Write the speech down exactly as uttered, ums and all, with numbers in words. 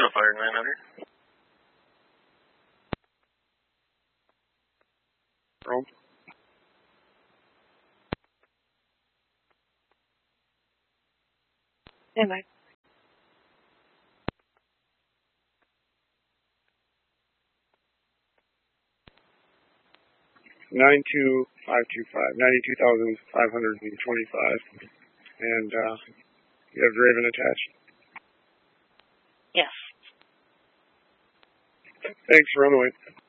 Center Fire nine hundred. Roll. Stand by. nine two five two five, ninety-two thousand five hundred twenty-five. And uh, you have Draven attached? Yes. Thanks, run away.